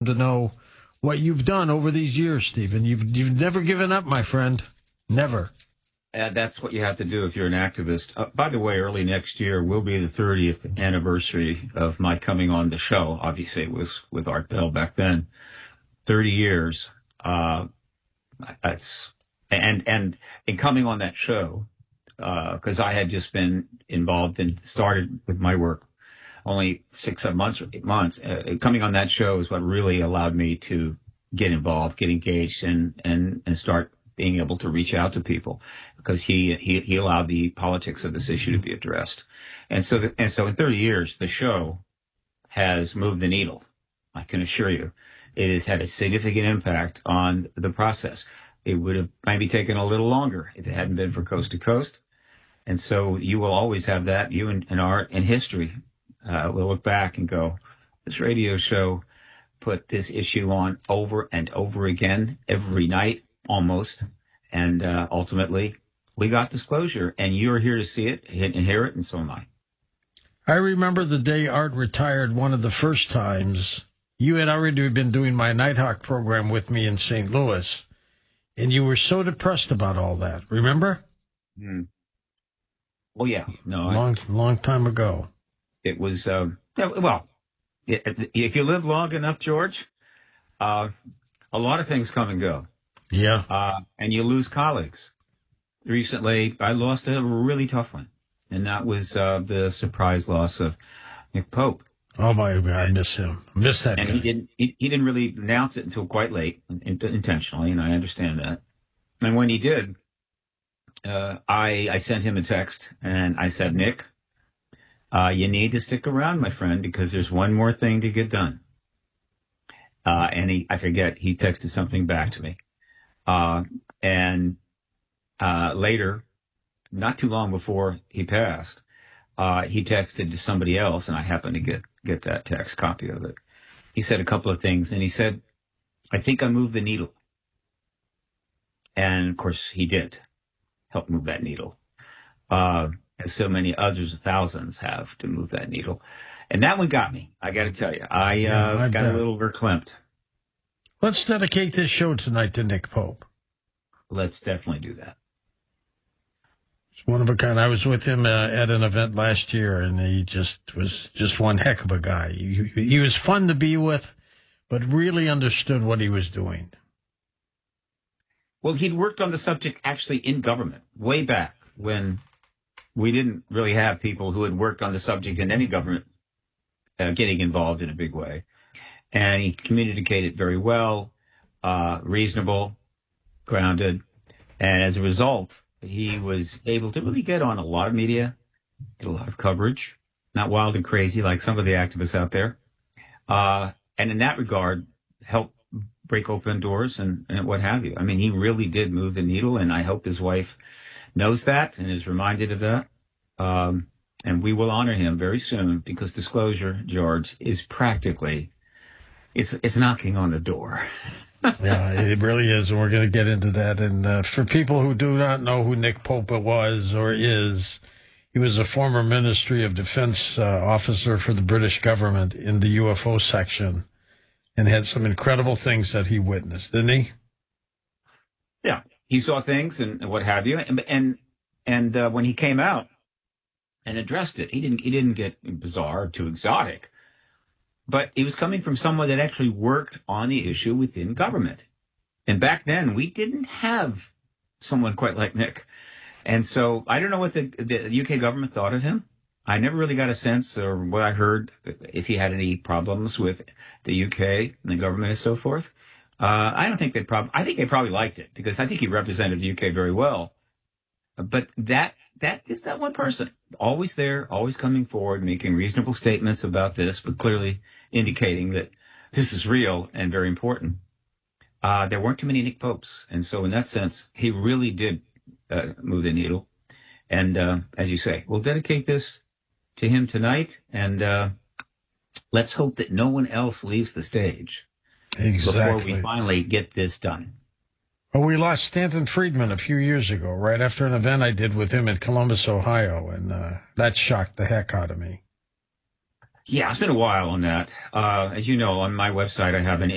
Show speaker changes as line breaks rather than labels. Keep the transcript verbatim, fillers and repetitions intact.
to know what you've done over these years, Stephen. You've you've never given up, my friend. Never.
Uh, that's what you have to do if you're an activist. Uh, by the way, early next year will be the thirtieth anniversary of my coming on the show. Obviously, it was with Art Bell back then. thirty years. Uh, that's and and in coming on that show, because uh, I had just been involved and started with my work only six, seven months or eight months. Uh, coming on that show is what really allowed me to get involved, get engaged, and and and start being able to reach out to people, because he, he, he allowed the politics of this issue to be addressed. And so, the, and so in thirty years, the show has moved the needle. I can assure you, it has had a significant impact on the process. It would have maybe taken a little longer if it hadn't been for Coast to Coast. And so you will always have that. You and, and art and history uh, will look back and go, this radio show put this issue on over and over again every night. Almost. And uh, ultimately, we got disclosure, and you're here to see it and hear it, and so am I.
I remember the day Art retired one of the first times. You had already been doing my Nighthawk program with me in Saint Louis, and you were so depressed about all that. Remember?
Mm. Oh, yeah. No,
long, I, long time ago.
It was, um, well, if you live long enough, George, uh, a lot of things come and go.
Yeah.
Uh, and you lose colleagues. Recently, I lost a really tough one, and that was uh, the surprise loss of Nick Pope.
Oh, my God, I miss him. I miss that
and
guy.
he didn't, he, he didn't really announce it until quite late, in, intentionally, and I understand that. And when he did, uh, I, I sent him a text, and I said, Nick, uh, you need to stick around, my friend, because there's one more thing to get done. Uh, and he, I forget, he texted something back to me. Uh, and, uh, later, not too long before he passed, uh, he texted to somebody else, and I happened to get, get that text copy of it. He said a couple of things, and he said, I think I moved the needle. And of course he did help move that needle. Uh, as so many others, thousands have to move that needle. And that one got me. I got to tell you, I, uh, yeah, I got bet. a little verklempt.
Let's dedicate this show tonight to Nick Pope.
Let's definitely do that.
It's one of a kind. I was with him uh, at an event last year, and he just was just one heck of a guy. He, he was fun to be with, but really understood what he was doing.
Well, he'd worked on the subject actually in government way back when we didn't really have people who had worked on the subject in any government uh, getting involved in a big way. And he communicated very well, uh, reasonable, grounded. And as a result, he was able to really get on a lot of media, get a lot of coverage, not wild and crazy like some of the activists out there. Uh, and in that regard, help break open doors and, and what have you. I mean, he really did move the needle, and I hope his wife knows that and is reminded of that. Um, and we will honor him very soon, because disclosure, George, is practically... It's it's knocking on the door.
Yeah, it really is, and we're going to get into that. And uh, for people who do not know who Nick Pope was or is, he was a former Ministry of Defense uh, officer for the British government in the U F O section, and had some incredible things that he witnessed, didn't he?
Yeah, he saw things and what have you. And and, and uh, when he came out and addressed it, he didn't he didn't get bizarre or too exotic. But he was coming from someone that actually worked on the issue within government. And back then, we didn't have someone quite like Nick. And so I don't know what the, the U K government thought of him. I never really got a sense, or what I heard, if he had any problems with the U K and the government and so forth. Uh, I don't think they probably, I think they probably liked it, because I think he represented the U K very well. But that, that is that one person, always there, always coming forward, making reasonable statements about this, but clearly indicating that this is real and very important. Uh, there weren't too many Nick Popes. And so in that sense, he really did uh, move the needle. And uh, as you say, we'll dedicate this to him tonight. And uh, let's hope that no one else leaves the stage
exactly.
before we finally get this done.
Well, we lost Stanton Friedman a few years ago, right after an event I did with him in Columbus, Ohio. And uh, that shocked the heck out of me.
Yeah, it's been a while on that. Uh, as you know, on my website, I have an